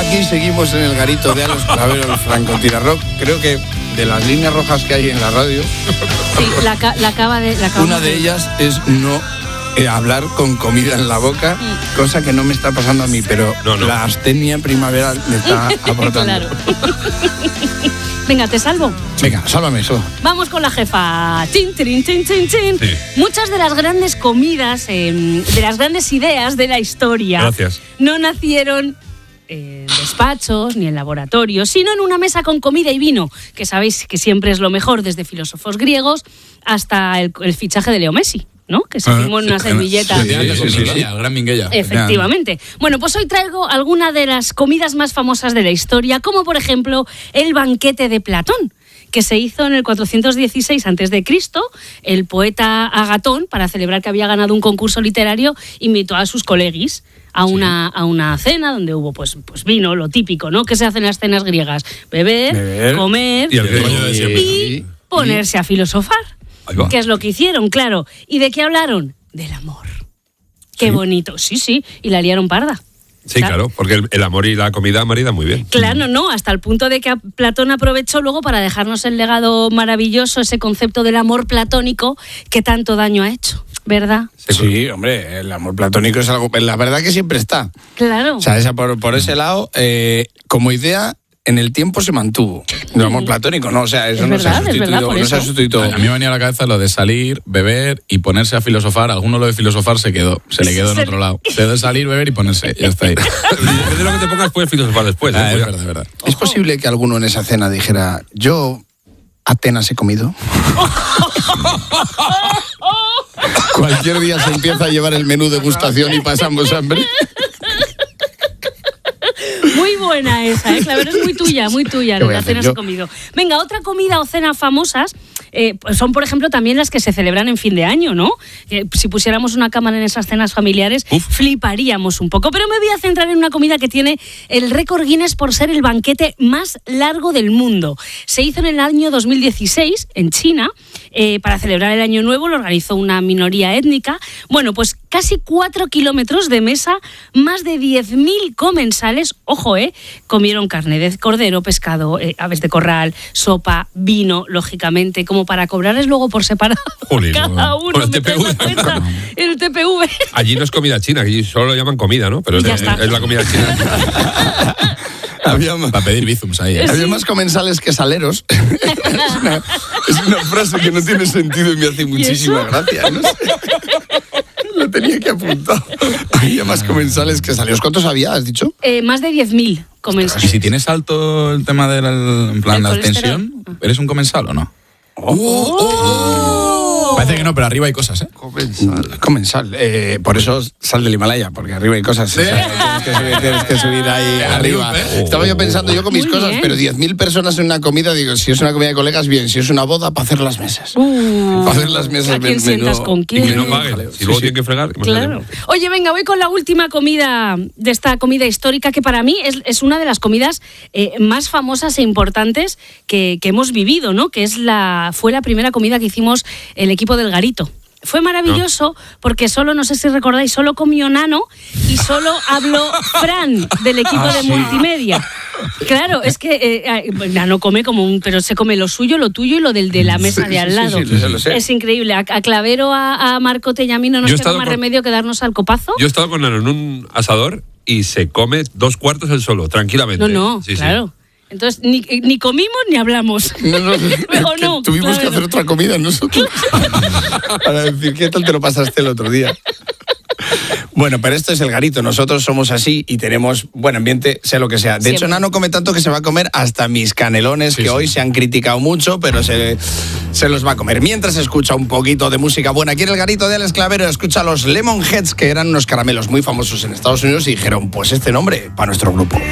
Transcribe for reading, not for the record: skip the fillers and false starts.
aquí seguimos en el garito de Alex Clavero, el francotirador. Creo que de las líneas rojas que hay en la radio, sí, una de ellas es no hablar con comida en la boca, cosa que no me está pasando a mí, pero la astenia primaveral me está aportando. Claro. Venga, ¿te salvo? Venga, sálvame eso. Vamos con la jefa. Chin, chin, chin, chin, chin. Sí. Muchas de las grandes comidas, de las grandes ideas de la historia, gracias, no nacieron en despachos ni en laboratorios, sino en una mesa con comida y vino, que sabéis que siempre es lo mejor, desde filósofos griegos hasta el fichaje de Leo Messi, ¿no? Que se firmó en una servilleta. Sí, el gran Minguella. Efectivamente. Bueno, pues hoy traigo alguna de las comidas más famosas de la historia, como por ejemplo el banquete de Platón, que se hizo en el 416 a.C. El poeta Agatón, para celebrar que había ganado un concurso literario, invitó a sus colegis a una cena donde hubo pues vino, lo típico, ¿no? ¿Qué se hace en las cenas griegas? Beber, comer y ponerse a filosofar. ¿Qué es lo que hicieron? Claro. ¿Y de qué hablaron? Del amor. Qué bonito. Sí. Y la liaron parda. Sí, claro, porque el amor y la comida maridan muy bien. Claro, no, hasta el punto de que Platón aprovechó luego para dejarnos el legado maravilloso, ese concepto del amor platónico que tanto daño ha hecho, ¿verdad? Sí, hombre, el amor platónico es algo, la verdad que siempre está. Claro. O sea, por ese lado, como idea, en el tiempo se mantuvo. El amor platónico, ¿no? O sea, eso no se ha sustituido. A mí me venía a la cabeza lo de salir, beber y ponerse a filosofar. Alguno lo de filosofar se le quedó en otro lado. De salir, beber y ponerse, ya está ahí. Depende de lo que te pongas, puedes filosofar después. Es verdad. ¿Es posible que alguno en esa cena dijera, yo Atenas he comido? Cualquier día se empieza a llevar el menú degustación y pasamos hambre. Muy buena esa, Clavero, es muy tuya, lo de Atenas he comido. Venga, otra comida o cena famosas pues son, por ejemplo, también las que se celebran en fin de año, ¿no? Si pusiéramos una cámara en esas cenas familiares, fliparíamos un poco. Pero me voy a centrar en una comida que tiene el récord Guinness por ser el banquete más largo del mundo. Se hizo en el año 2016 en China. Para celebrar el Año Nuevo lo organizó una minoría étnica. Bueno, pues casi 4 kilómetros de mesa, más de 10.000 comensales, ojo, comieron carne de cordero, pescado, aves de corral, sopa, vino, lógicamente, como para cobrarles luego por separado. Jolín, cada uno. El TPV. Allí no es comida china, allí solo lo llaman comida, ¿no? Pero es la comida china. Para pedir bizums ahí. Había más comensales que saleros. Es una frase que no tiene sentido y me hace muchísima gracia. No sé. Lo tenía que apuntar. Había más comensales que saleros. ¿Cuántos había, has dicho? Más de 10.000 comensales. ¿Y si tienes alto el tema de la tensión, eres un comensal o no? Parece que no, pero arriba hay cosas, Comensal. Por eso sal del Himalaya, porque arriba hay cosas. ¿Sí? Tienes que subir ahí arriba. Estaba yo pensando con mis cosas, pero 10.000 personas en una comida, digo, si es una comida de colegas, bien. Si es una boda, para hacer las mesas. Para hacer las mesas. ¿A quién sientas con quién? Y que no paguen. Si luego tienen que fregar. Claro. Oye, venga, voy con la última comida de esta comida histórica, que para mí es una de las comidas más famosas e importantes que hemos vivido, ¿no? Que fue la primera comida que hicimos el equipo del Garito. Fue maravilloso porque no sé si recordáis, solo comió Nano y solo habló Fran del equipo de multimedia. Claro, es que Nano come pero se come lo suyo, lo tuyo y lo del de la mesa de al lado. Sí, lo sé. Es increíble. A Clavero, a Marcote y a mí no nos queda más remedio que darnos al copazo. Yo he estado con Nano en un asador y se come 2 cuartos él solo, tranquilamente. No, claro. Entonces, ni comimos ni hablamos. No, tuvimos que hacer otra comida nosotros. Para decir, ¿qué tal te lo pasaste el otro día? Bueno, pero esto es el Garito. Nosotros somos así y tenemos buen ambiente, sea lo que sea. De hecho, Nano come tanto que se va a comer hasta mis canelones, que hoy se han criticado mucho, pero se los va a comer. Mientras escucha un poquito de música buena. Aquí en el Garito de Alex Clavero escucha los Lemonheads, que eran unos caramelos muy famosos en Estados Unidos, y dijeron, pues este nombre para nuestro grupo.